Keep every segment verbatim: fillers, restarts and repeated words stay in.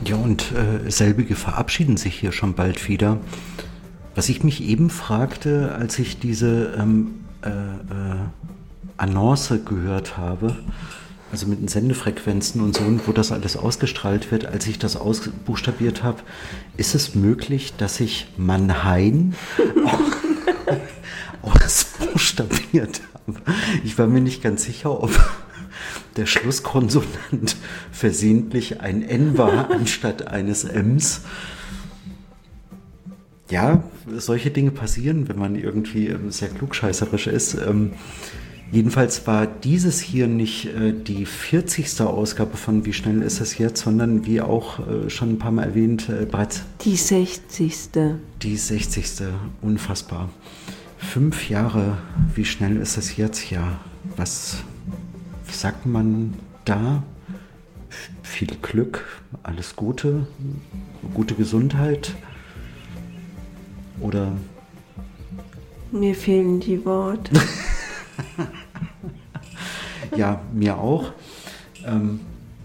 Ja, und äh, selbige verabschieden sich hier schon bald wieder. Was ich mich eben fragte, als ich diese ähm, äh, äh, Annonce gehört habe, also mit den Sendefrequenzen und so, und wo das alles ausgestrahlt wird, als ich das ausbuchstabiert habe, ist es möglich, dass ich Mannheim ausbuchstabiert habe? Ich war mir nicht ganz sicher, ob der Schlusskonsonant versehentlich ein N war anstatt eines Ms. Ja, solche Dinge passieren, wenn man irgendwie ähm, sehr klugscheißerisch ist. Ähm, jedenfalls war dieses hier nicht äh, die vierzigste Ausgabe von Wie schnell ist es jetzt, sondern wie auch äh, schon ein paar Mal erwähnt, äh, bereits die sechzigste. Die sechzigste. Unfassbar. Fünf Jahre, wie schnell ist es jetzt? Ja, was sagt man da? Viel Glück, alles Gute, gute Gesundheit. Oder? Mir fehlen die Worte. Ja, mir auch. Ähm,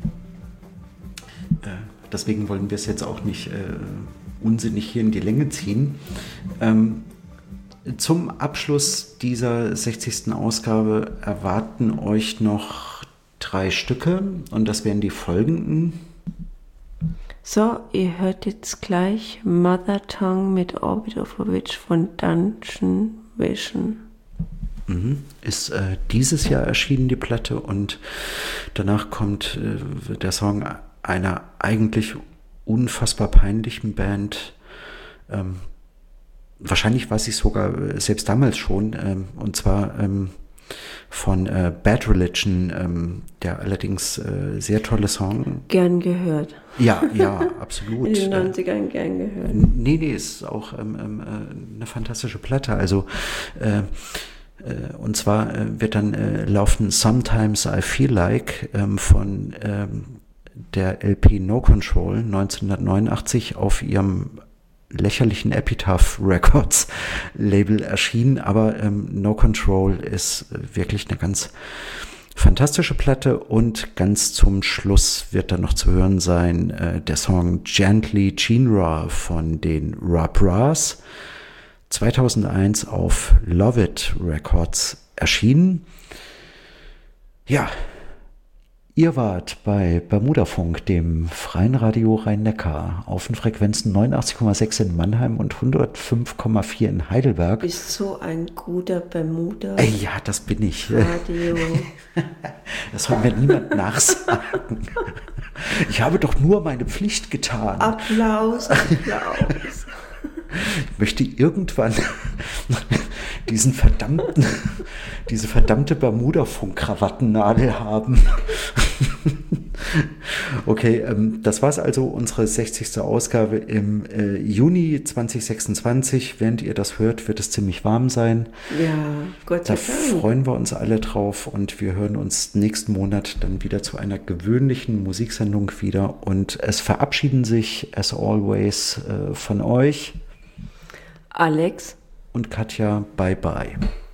äh, deswegen wollen wir es jetzt auch nicht äh, unsinnig hier in die Länge ziehen. Ähm, zum Abschluss dieser sechzigsten Ausgabe erwarten euch noch drei Stücke und das wären die folgenden. So, ihr hört jetzt gleich Mother Tongue mit Orbit of a Witch von Dungeon Vision. Mhm. Ist äh, dieses Jahr erschienen, die Platte, und danach kommt äh, der Song einer eigentlich unfassbar peinlichen Band. Ähm, wahrscheinlich weiß ich sogar äh, selbst damals schon, ähm, und zwar ähm, von äh, Bad Religion, ähm, der allerdings äh, sehr tolle Song. Gern gehört. Ja, ja, absolut. In den neunzigern gern gehört. Nee, nee, ist auch ähm, ähm, eine fantastische Platte. Also, äh, äh, und zwar äh, wird dann äh, laufen Sometimes I Feel Like ähm, von ähm, der L P No Control neunzehnhundertneunundachtzig auf ihrem lächerlichen Epitaph Records Label erschienen, aber ähm, No Control ist äh, wirklich eine ganz fantastische Platte, und ganz zum Schluss wird dann noch zu hören sein äh, der Song Gently Chinra von den Ra-Bras, zweitausendeins auf Love It Records erschienen. Ja, ihr wart bei Bermudafunk, dem freien Radio Rhein-Neckar, auf den Frequenzen neunundachtzig Komma sechs in Mannheim und hundertfünf Komma vier in Heidelberg. Du bist so ein guter Bermuda. Äh, ja, das bin ich. Radio. Das soll mir niemand nachsagen. Ich habe doch nur meine Pflicht getan. Applaus, Applaus. Ich möchte irgendwann diesen verdammten, diese verdammte Bermuda-Funk-Krawattennadel haben. Okay, ähm, das war's also, unsere sechzigste Ausgabe im äh, Juni zweitausendsechsundzwanzig. Während ihr das hört, wird es ziemlich warm sein. Ja, Gott sei Da Dank. freuen wir uns alle drauf, und wir hören uns nächsten Monat dann wieder zu einer gewöhnlichen Musiksendung wieder, und es verabschieden sich as always äh, von euch Alex und Katja. Bye bye.